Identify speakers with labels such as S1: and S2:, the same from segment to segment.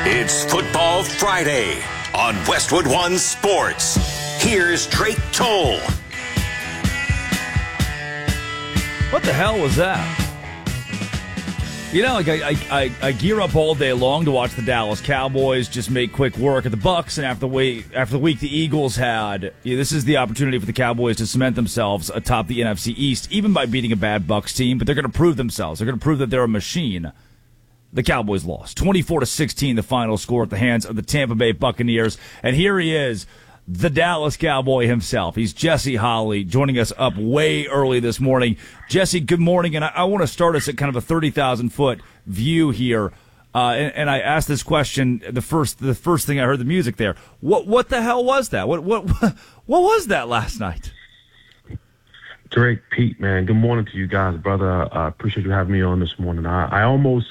S1: It's Football Friday on Westwood One Sports. Here's Drake Toll.
S2: What the hell was that? You know, like I gear up all day long to watch the Dallas Cowboys just make quick work of the Bucs, and after the week the Eagles had, this is the opportunity for the Cowboys to cement themselves atop the NFC East, even by beating a bad Bucs team. But they're going to prove themselves. They're going to prove that they're a machine. The Cowboys lost 24-16, the final score at the hands of the Tampa Bay Buccaneers, and here he is, the Dallas Cowboy himself. He's Jesse Holley, joining us up way early this morning. Jesse, good morning, and I want to start us at kind of a 30,000-foot view here. And I asked this question the first thing I heard the music there. What the hell was that? What was that last night?
S3: Drake, Pete, man, good morning to you guys, brother. I appreciate you having me on this morning. I almost,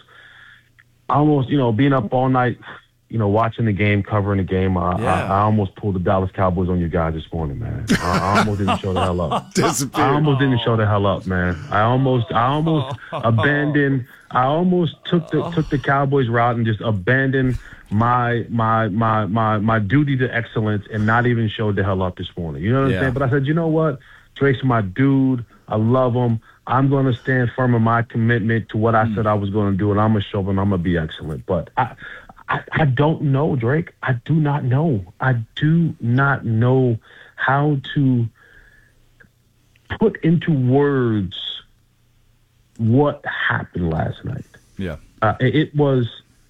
S3: being up all night, watching the game, covering the game, I almost pulled the Dallas Cowboys on you guys this morning, man. I almost didn't show the hell up. I almost didn't show the hell up, man. I almost abandoned. I almost took the Cowboys route and just abandoned my duty to excellence and not even showed the hell up this morning. You know what I'm saying? But I said, you know what? Drake's my dude. I love him. I'm going to stand firm in my commitment to what I said I was going to do, and I'm going to show him I'm going to be excellent. But I don't know, Drake. I do not know. I do not know how to put into words what happened last night.
S2: Yeah.
S3: It was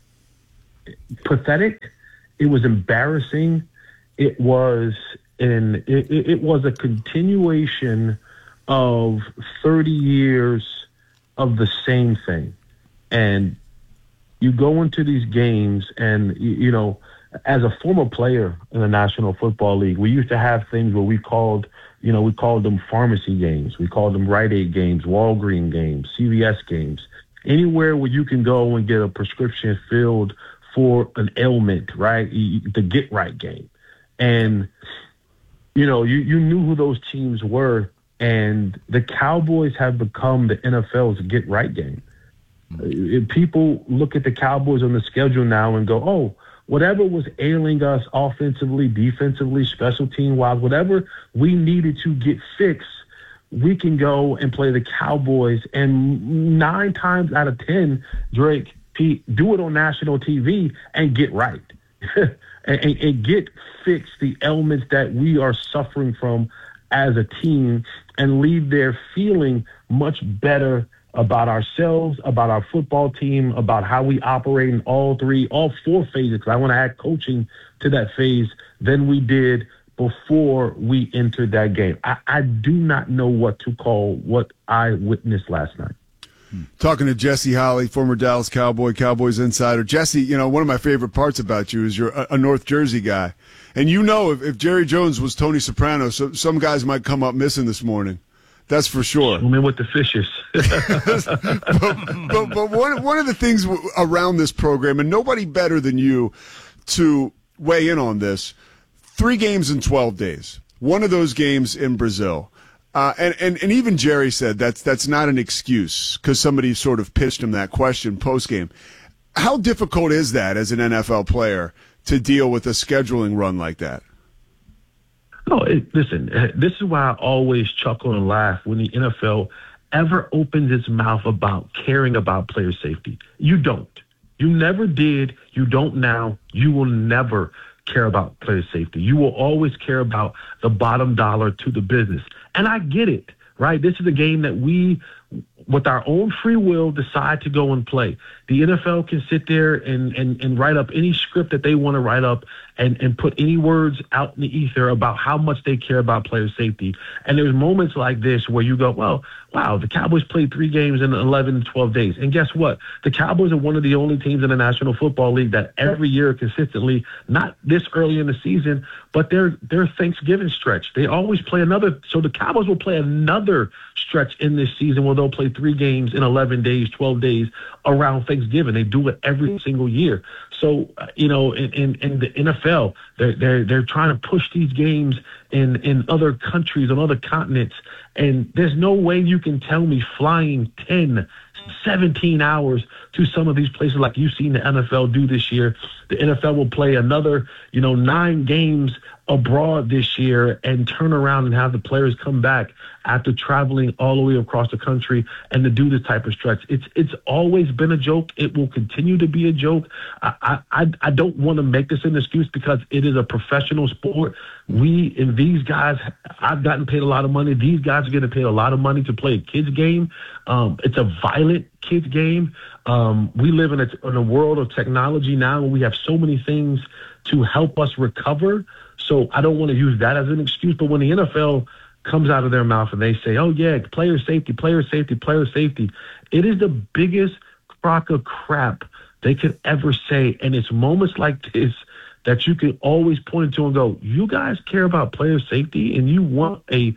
S3: pathetic. It was embarrassing. It was a continuation of 30 years of the same thing. And you go into these games and, as a former player in the National Football League, we used to have things where we called them pharmacy games. We called them Rite Aid games, Walgreens games, CVS games, anywhere where you can go and get a prescription filled for an ailment, right? The Get Right game. And, you knew who those teams were, and the Cowboys have become the NFL's Get Right game. People look at the Cowboys on the schedule now and go, oh, whatever was ailing us offensively, defensively, special team-wise, whatever we needed to get fixed, we can go and play the Cowboys. And 9 times out of 10, Drake, Pete, do it on national TV and get right. and get fixed the ailments that we are suffering from as a team and leave there feeling much better about ourselves, about our football team, about how we operate in all 4 phases, because I want to add coaching to that phase, than we did before we entered that game. I do not know what to call what I witnessed last night.
S4: Talking to Jesse Holley, former Dallas Cowboy, Cowboys insider. Jesse, one of my favorite parts about you is you're a North Jersey guy. And if Jerry Jones was Tony Soprano, some guys might come up missing this morning. That's for sure.
S3: I mean, with the fishes.
S4: but one of the things around this program, and nobody better than you to weigh in on this, 3 games in 12 days. One of those games in Brazil. And even Jerry said that's not an excuse because somebody sort of pitched him that question post-game. How difficult is that as an NFL player to deal with a scheduling run like that?
S3: Listen, this is why I always chuckle and laugh when the NFL ever opens its mouth about caring about player safety. You don't. You never did. You don't now. You will never care about player safety. You will always care about the bottom dollar to the business. And I get it, right? This is a game that we, with our own free will, decide to go and play. The NFL can sit there and write up any script that they want to write up and put any words out in the ether about how much they care about player safety. And there's moments like this where you go, well, wow, the Cowboys played 3 games in 11 to 12 days. And guess what? The Cowboys are one of the only teams in the National Football League that every year consistently, not this early in the season, but their Thanksgiving stretch, they always play another. So the Cowboys will play another stretch in this season where they'll play 3 games in 11 days, 12 days around Thanksgiving. They do it every single year. So, in the NFL, they're trying to push these games in other countries, on other continents. And there's no way you can tell me flying 10, 17 hours to some of these places like you've seen the NFL do this year. The NFL will play another, 9 games abroad this year and turn around and have the players come back after traveling all the way across the country and to do this type of stretch. It's always been a joke. It will continue to be a joke. I don't want to make this an excuse because it is a professional sport. We and these guys, I've gotten paid a lot of money. These guys are getting paid a lot of money to play a kids game. It's a violent kids game. We live in a world of technology now where we have so many things to help us recover. So I don't want to use that as an excuse. But when the NFL comes out of their mouth and they say, oh, yeah, player safety, it is the biggest crock of crap they could ever say. And it's moments like this that you can always point to and go, you guys care about player safety and you want a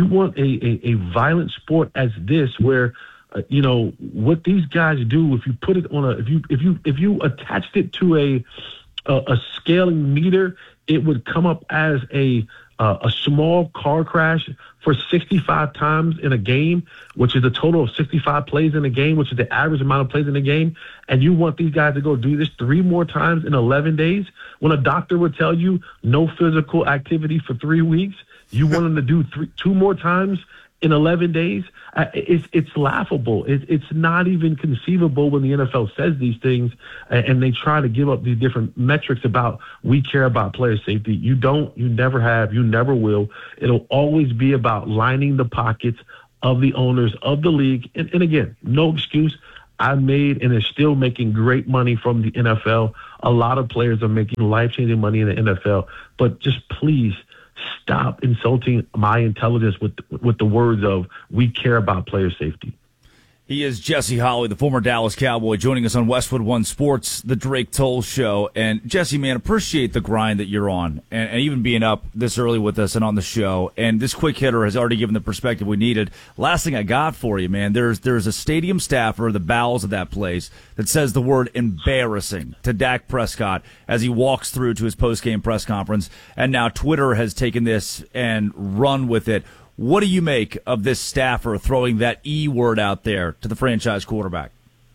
S3: violent sport as this where, what these guys do, if you put it on if you attached it to a scaling meter, it would come up as a small car crash for 65 times in a game, which is a total of 65 plays in a game, which is the average amount of plays in a game. And you want these guys to go do this 3 more times in 11 days? When a doctor would tell you no physical activity for 3 weeks, you want them to do 2 more times in 11 days? It's laughable. It's not even conceivable when the NFL says these things and they try to give up these different metrics about we care about player safety. You don't, you never have, you never will. It'll always be about lining the pockets of the owners of the league. And again, no excuse. I made and is still making great money from the NFL. A lot of players are making life-changing money in the NFL. But just please, stop insulting my intelligence with the words of we care about player safety.
S2: He is Jesse Holley, the former Dallas Cowboy, joining us on Westwood One Sports, the Drake Toll Show. And Jesse, man, appreciate the grind that you're on and even being up this early with us and on the show. And this quick hitter has already given the perspective we needed. Last thing I got for you, man, there's a stadium staffer, the bowels of that place, that says the word embarrassing to Dak Prescott as he walks through to his post-game press conference. And now Twitter has taken this and run with it. What do you make of this staffer throwing that E word out there to the franchise quarterback?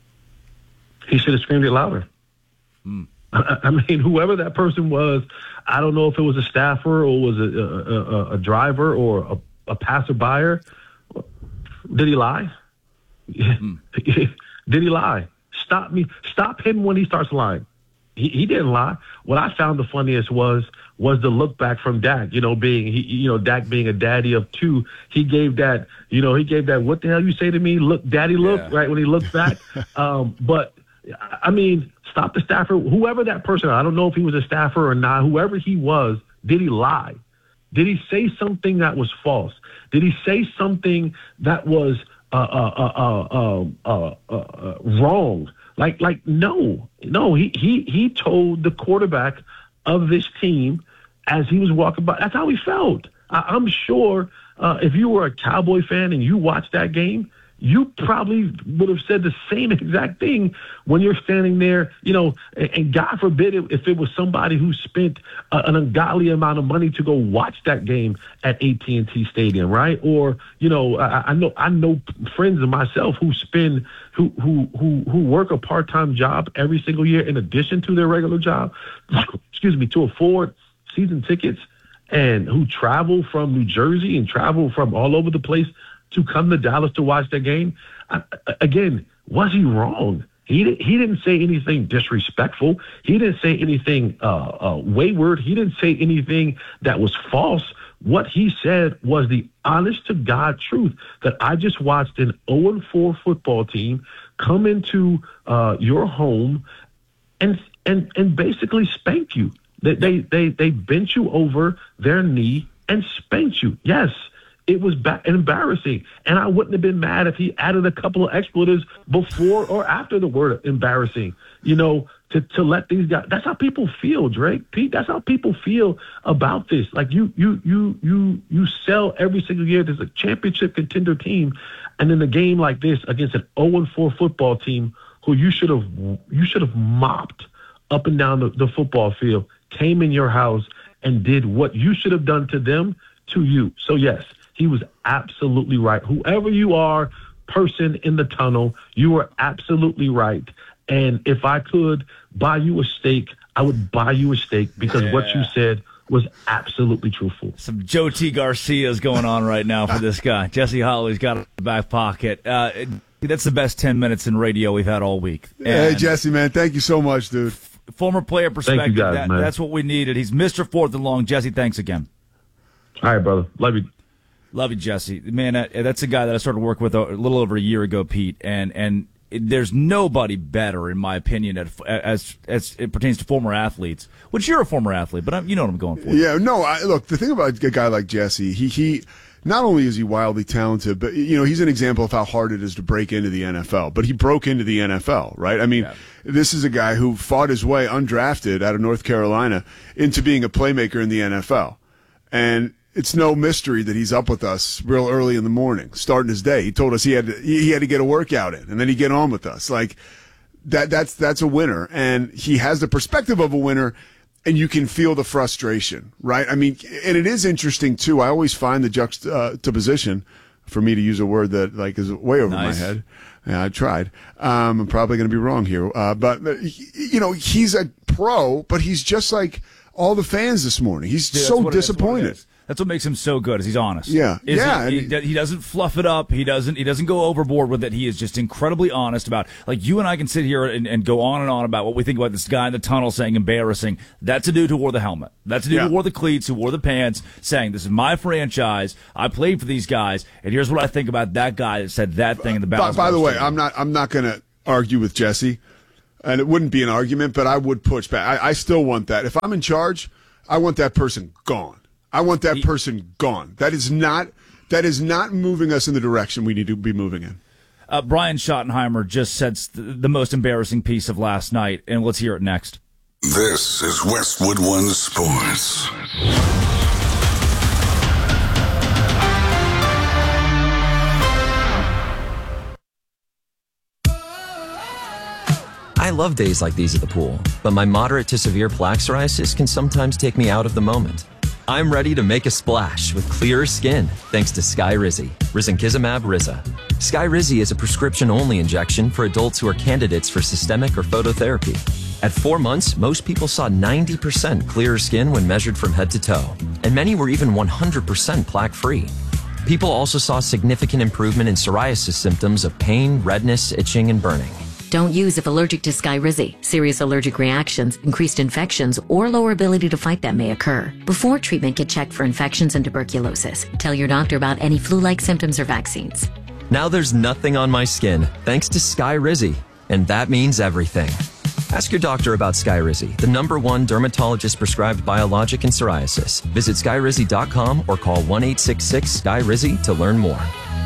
S3: He should have screamed it louder. I mean, whoever that person was, I don't know if it was a staffer or was a driver or a passerby. Did he lie? Did he lie? Stop him when he starts lying. He didn't lie. What I found the funniest was the look back from Dak, Dak being a daddy of 2. He gave that, what the hell you say to me? Look, daddy look, yeah. Right, when he looked back. But, I mean, stop the staffer. Whoever that person, I don't know if he was a staffer or not, whoever he was, did he lie? Did he say something that was false? Did he say something that was wrong? No, he told the quarterback of this team as he was walking by. That's how he felt. I'm sure if you were a Cowboy fan and you watched that game, you probably would have said the same exact thing when you're standing there, and God forbid if it was somebody who spent an ungodly amount of money to go watch that game at AT&T Stadium, right? Or, I know friends of myself who work a part-time job every single year in addition to their regular job, to afford season tickets, and who travel from New Jersey and travel from all over the place to come to Dallas to watch that game. Again, was he wrong? He didn't say anything disrespectful. He didn't say anything wayward. He didn't say anything that was false. What he said was the honest to God truth that I just watched an 0-4 football team come into your home and basically spank you. They bent you over their knee and spanked you. Yes, it was embarrassing. And I wouldn't have been mad if he added a couple of expletives before or after the word embarrassing, to let these guys. That's how people feel, Drake. Pete, that's how people feel about this. Like you sell every single year. There's a championship contender team. And in a game like this against an 0-4 football team who you should have mopped up and down the football field, came in your house and did what you should have done to them, to you. So yes, he was absolutely right. Whoever you are, person in the tunnel. You were absolutely right. And if I could buy you a steak, I would buy you a steak because what you said was absolutely truthful.
S2: Some Joe T. Garcia's going on right now for this guy. Jesse Holloway's got it in the back pocket. That's the best 10 minutes in radio we've had all week.
S4: Hey, Jesse, man, thank you so much, dude.
S2: Former player perspective,
S3: Thank you guys, man.
S2: That's what we needed. He's Mr. Fourth and Long. Jesse, thanks again.
S3: All right, brother. Love you.
S2: Love you, Jesse. Man, that's a guy that I started working with a little over a year ago, Pete, and there's nobody better, in my opinion, as it pertains to former athletes. Which you're a former athlete, but you know what I'm going for.
S4: Yeah, no. Look, the thing about a guy like Jesse, he not only is he wildly talented, but he's an example of how hard it is to break into the NFL. But he broke into the NFL, right? I mean, This is a guy who fought his way undrafted out of North Carolina into being a playmaker in the NFL, and it's no mystery that he's up with us real early in the morning, starting his day. He told us he had to get a workout in, and then he'd get on with us. Like that's a winner, and he has the perspective of a winner, and you can feel the frustration, right? I mean, and it is interesting too. I always find the juxtaposition, for me to use a word that is way over my head. Yeah, I tried. I'm probably going to be wrong here, but he's a pro, but he's just like all the fans this morning. He's so disappointed.
S2: That's what makes him so good, is he's honest.
S4: Yeah.
S2: He doesn't fluff it up. He doesn't go overboard with it. He is just incredibly honest about, like, you and I can sit here and go on and on about what we think about this guy in the tunnel saying embarrassing. That's a dude who wore the helmet. That's a dude who wore the cleats, who wore the pants, saying, this is my franchise. I played for these guys, and here's what I think about that guy that said that thing in the balance.
S4: By the way, I'm not going to argue with Jesse, and it wouldn't be an argument, but I would push back. I still want that. If I'm in charge, I want that person gone. I want that person gone. That is not moving us in the direction we need to be moving in.
S2: Brian Schottenheimer just said the most embarrassing piece of last night, and let's hear it next.
S1: This is Westwood One Sports.
S5: I love days like these at the pool, but my moderate to severe plaque psoriasis can sometimes take me out of the moment. I'm ready to make a splash with clearer skin thanks to Skyrizi, risankizumab Riza. Skyrizi is a prescription-only injection for adults who are candidates for systemic or phototherapy. At 4 months, most people saw 90% clearer skin when measured from head to toe, and many were even 100% plaque-free. People also saw significant improvement in psoriasis symptoms of pain, redness, itching, and burning.
S6: Don't use if allergic to Skyrizi. Serious allergic reactions, increased infections, or lower ability to fight them may occur. Before treatment, get checked for infections and tuberculosis. Tell your doctor about any flu-like symptoms or vaccines.
S5: Now there's nothing on my skin thanks to Skyrizi, and that means everything. Ask your doctor about Skyrizi, the #1 dermatologist-prescribed biologic in psoriasis. Visit Skyrizi.com or call 1-866-SKYRIZI to learn more.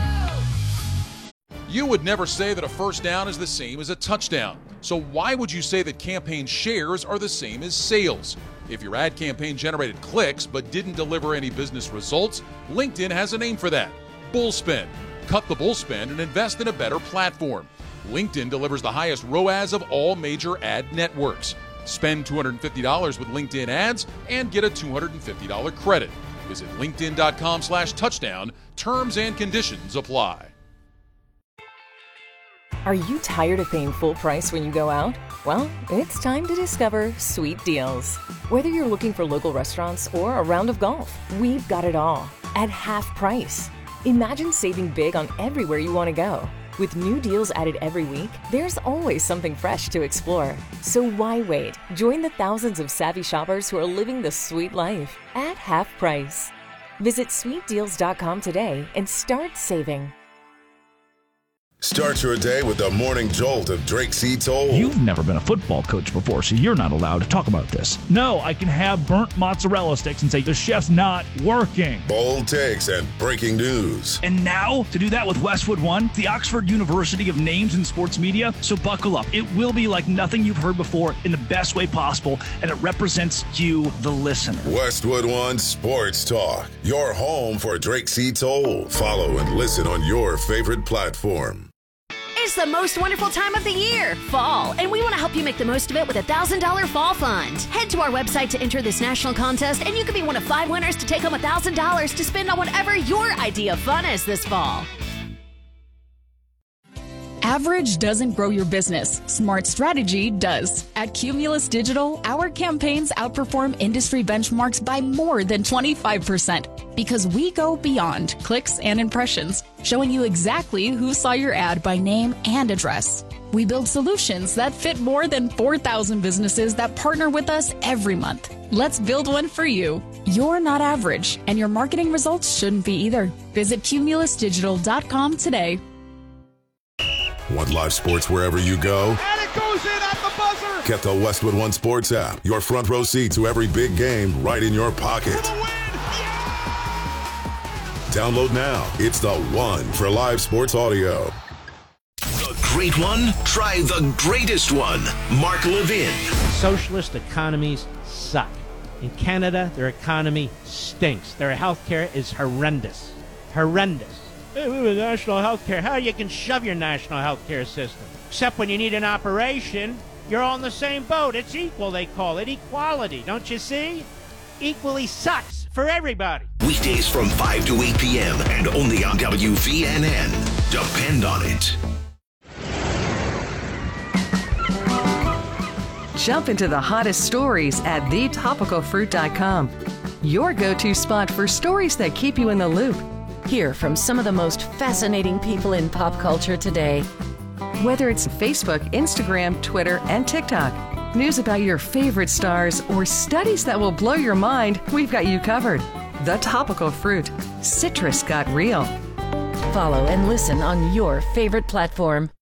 S7: You would never say that a first down is the same as a touchdown. So why would you say that campaign shares are the same as sales? If your ad campaign generated clicks but didn't deliver any business results, LinkedIn has a name for that: bullspend. Cut the bullspend and invest in a better platform. LinkedIn delivers the highest ROAS of all major ad networks. Spend $250 with LinkedIn ads and get a $250 credit. Visit linkedin.com/touchdown. Terms and conditions apply.
S8: Are you tired of paying full price when you go out? Well, it's time to discover Sweet Deals. Whether you're looking for local restaurants or a round of golf, we've got it all at half price. Imagine saving big on everywhere you want to go. With new deals added every week, there's always something fresh to explore. So why wait? Join the thousands of savvy shoppers who are living the sweet life at half price. Visit sweetdeals.com today and start saving.
S9: Start your day with the morning jolt of Drake C. Toll.
S10: You've never been a football coach before, so you're not allowed to talk about this. No, I can have burnt mozzarella sticks and say the chef's not working.
S9: Bold takes and breaking news.
S10: And now, to do that with Westwood One, the Oxford University of Names in Sports Media. So buckle up. It will be like nothing you've heard before in the best way possible, and it represents you, the listener.
S9: Westwood One Sports Talk, your home for Drake C. Toll. Follow and listen on your favorite platform.
S11: It's the most wonderful time of the year, fall, and we want to help you make the most of it with a $1,000 fall fund. Head to our website to enter this national contest, and you could be one of 5 winners to take home $1,000 to spend on whatever your idea of fun is this fall.
S12: Average doesn't grow your business. Smart strategy does. At Cumulus Digital, our campaigns outperform industry benchmarks by more than 25% because we go beyond clicks and impressions, showing you exactly who saw your ad by name and address. We build solutions that fit more than 4,000 businesses that partner with us every month. Let's build one for you. You're not average, and your marketing results shouldn't be either. Visit cumulusdigital.com today.
S9: Want live sports wherever you go?
S13: And it goes in at the buzzer!
S9: Get the Westwood One Sports app. Your front row seat to every big game right in your pocket. Download now. It's the one for live sports audio.
S1: The great one? Try the greatest one. Mark Levin.
S14: Socialist economies suck. In Canada, their economy stinks. Their healthcare is horrendous. Horrendous. National health care. How you can shove your national health care system? Except when you need an operation, you're all in the same boat. It's equal, they call it. Equality, don't you see? Equally sucks for everybody.
S1: Weekdays from 5 to 8 p.m. and only on WVNN. Depend on it.
S15: Jump into the hottest stories at thetopicalfruit.com. Your go-to spot for stories that keep you in the loop.
S8: Hear from some of the most fascinating people in pop culture today.
S15: Whether it's Facebook, Instagram, Twitter, and TikTok, news about your favorite stars, or studies that will blow your mind, we've got you covered. The Topical Fruit. Citrus got real.
S8: Follow and listen on your favorite platform.